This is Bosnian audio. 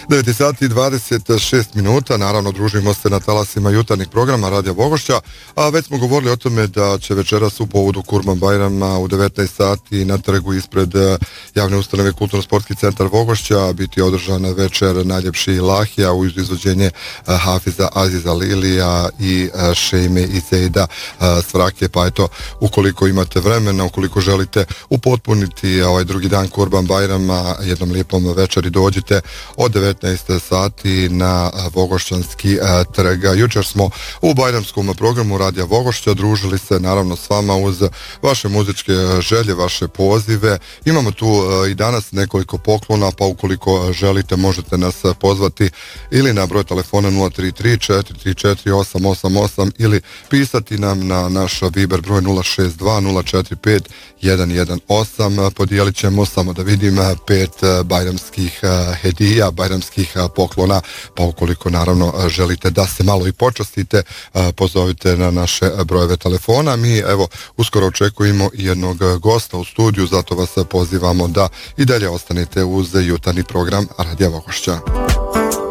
9 sati i 26 minuta, naravno družimo se na talasima jutarnjih programa Radija Vogošća, a već smo govorili o tome da će večeras u povodu Kurban-bajrama u 19 sati na trgu ispred javne ustanove Kulturno-sportski centar Vogošća biti održana večer najljepši ilahija uz izvođenje Hafiza Aziza Lilija i Šejme i Zejda Svrake, pa eto, ukoliko imate vremena, ukoliko želite upotpuniti ovaj drugi dan Kurban-bajrama jednom lijepom večeri, dođite od 19 sati na Vogošćanski trg. Jučer smo u bajramskom programu Radija Vogošća družili se naravno s vama uz vaše muzičke želje, vaše pozive. Imamo tu i danas nekoliko poklona, pa ukoliko želite možete nas pozvati ili na broj telefona 033 434 888 ili pisati nam na naš Viber broj 062 045 118. Podijelit ćemo, samo da vidim, 5 bajramskih hedija, bajramskih poklona, pa ukoliko naravno želite da se malo i počastite, pozovite na naše brojeve telefona. Mi evo uskoro očekujemo jednog gosta u studiju, zato vas pozivamo da i dalje ostanete uz jutarnji program Radija Vogošća.